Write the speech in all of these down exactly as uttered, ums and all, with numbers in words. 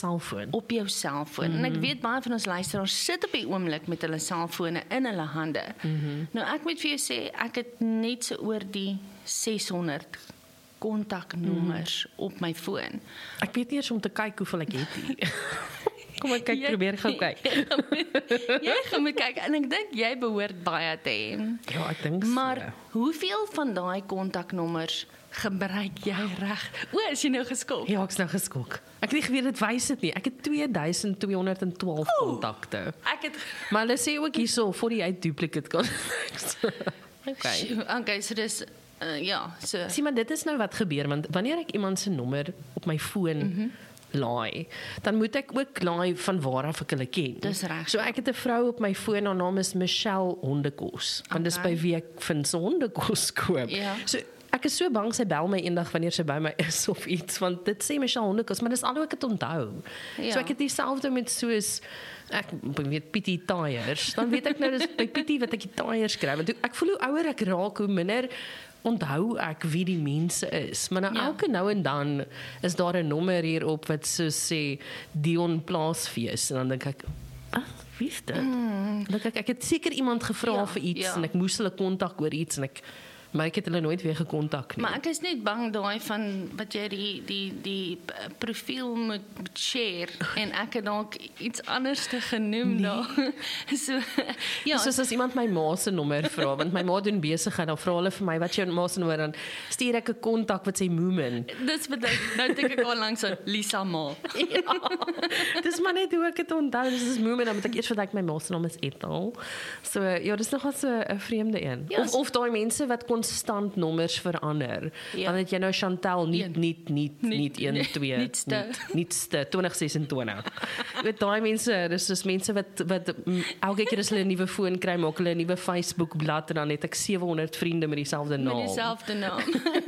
selfoon. Op jou selfoon. Mm-hmm. En ek weet baie van ons luisteraars sit op die oomblik met hulle selfone in hulle hande. Mm-hmm. Nou ek moet vir jou sê, ek het net so oor die ses honderd kontaknommers mm. op my foon. Ek weet nie eens om te kyk hoeveel ek het nie. Kom ek kyk, jy, probeer gou kyk. Jy gaan moet, jy gaan moet kyk, en ek dink jy behoort baie te hê. Ja, ek dink so. Maar hoeveel van daai kontaknommers gebruik jy reg? O, is jy nou geskok? Ja, ek's nou geskok. Ek het nie geweet dit wys dit nie. Ek het twee duisend tweehonderd en twaalf oh, kontakte. Ek het Maar hulle sê ook hierso vir die uit duplicate contacts. Okay. Okay, so dis uh, ja, so. Sien maar dit is nou wat gebeur, want wanneer ek iemand se nommer op my foon mm-hmm. laai, dan moet ek ook laai van waar af ek hulle ken. Dis reg. So ek het 'n vrou op my foon, haar naam is Michelle Hondekos. Want okay. dis by wie ek vind se hondekos koop. Ja. So ek is so bang sy bel my eendag wanneer sy by my is of iets, want dit sê Michelle Hondekos, maar dis al hoe ek het onthou. Ja. So ek het dieselfde met soos ek weet Pietie Tyres, dan weet ek nou dis by Pietie wat ek die tyres kry, want ek voel hoe ouer ek raak, hoe minder onthou ek wie die mense is, maar nou ja. elke nou en dan is daar 'n nommer hierop wat so sê Dion Plaasfees, en dan dink ek, ah, wie is dit? Mm. Dan dink ek, ek het seker iemand gevra ja, vir iets, ja. en ek moes hulle kontak oor iets, en ek maar ek het hulle nooit weer gekontak nie. Maar ek is net bang daai van wat jy die die die profiel moet share en ek het dalk iets anders te genoem nee. daar. So ja, soos as iemand my ma se nommer vra, want my ma doen besigheid, dan vra hulle vir my wat jou ma se nommer, dan stuur ek 'n kontak wat sê Moomin. Dis wat ek nou dink ek al langs aan Lisa Ma. Ja. Dis maar net hoe ek dit onthou, dis is Moomin, dan moet ek eers verdink my ma se naam is Ethel. So ja, dis nogal so 'n vreemde een. Ja, of of daai mense wat konstant nommers verander. Ja. Dan het jy nou Chantel nie nie nie nie een twee nietste twintig sesentwintig. Jy weet daai mense, dis is mense wat wat elke keer as hulle 'n nuwe foon kry, maak hulle 'n nuwe Facebook bladsy en dan het ek sewe honderd vriende met dieselfde naam. Met dieselfde naam.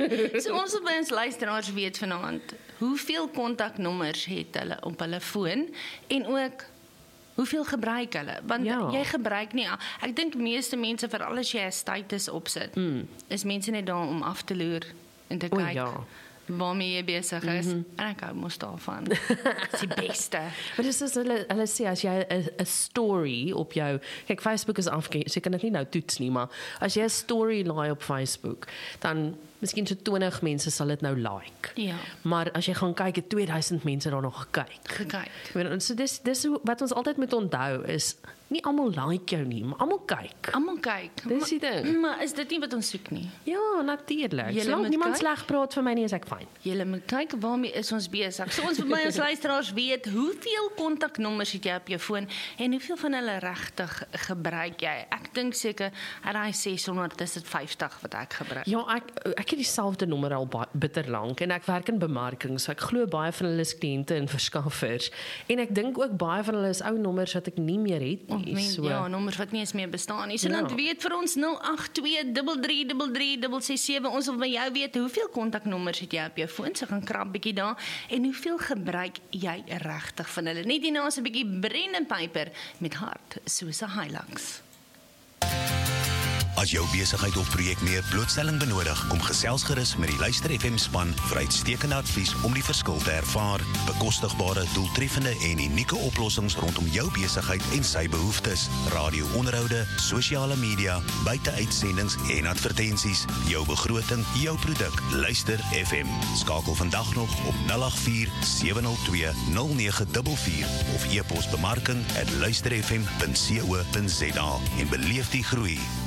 So ons wil by ons luisteraars weet vanaand, hoeveel kontaknommers het hulle op hulle foon en ook hoeveel gebruik hulle? Want ja. jy gebruik nie, ek dink meeste mense, veral as jy 'n status opsit, mm. is mense net daar om af te loer en te kyk ja. waarmee jy besig is. Mm-hmm. En ek hou mos daarvan. Dis die beste. Maar dis is hulle, hulle sê, as jy 'n story op jou, kyk Facebook is afgekeken, so jy kan dit nie nou toets nie, maar as jy 'n story laai op Facebook, dan miskien so twintig mense sal dit nou like. Ja. Maar as jy gaan kyk, het twee duisend mense daar nog gekyk. Gekyk. So dis dis wat ons altyd moet onthou is, nie almal like jou nie, maar almal kyk. Almal kyk. Dis die ding. Maar is dit nie wat ons soek nie? Ja, natuurlik. Solank niemand sleg praat vir my nie, is ek fyn. Julle moet kyk waarmee is ons besig. So ons wil my ons luisteraars weet, hoeveel kontaknommers het jy op jou foon en hoeveel van hulle regtig gebruik jy? Ek dink seker uit daai ses honderd is dit vyftig wat ek gebruik. Ja, ek ek het dieselfde nommer al bitter lank en ek werk in bemarking, so ek glo baie van hulle is kliënte en verskaffers. En ek dink ook baie van hulle is ou nommers wat ek nie meer het nie. Men, so. Ja, nommers wat nie eens meer bestaan nie. So ja. Dan weet vir ons nul agt twee drie drie drie drie drie ses sewe. Ons wil by jou weet, hoeveel kontaknommers het jy op jou foon? So gaan krap bietjie daar. En hoeveel gebruik jy regtig van hulle? Net hierna is 'n bietjie Brendan Piper met Hart soos 'n Hilux. As jou besigheid of projek meer blootstelling benodig, kom gesels gerus met die Luister F M span vir uitstekende advies om die verskil te ervaar. Bekostigbare, doeltreffende en unieke oplossings rondom jou besigheid en sy behoeftes. Radio-onderhoude, sosiale media, buite-uitsendings en advertensies. Jou begroting, jou produk. Luister F M. Skakel vandag nog op nul agt vier sewe nul twee nul nege vier vier of e-pos bemarking at luister f m punt co punt za en beleef die groei.